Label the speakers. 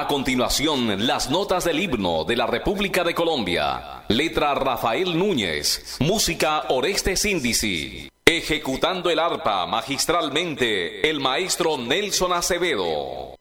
Speaker 1: continuación, las notas del himno de la República de Colombia. Letra Rafael Núñez. Música Orestes Índici. Ejecutando el arpa magistralmente, el maestro Nelson Acevedo.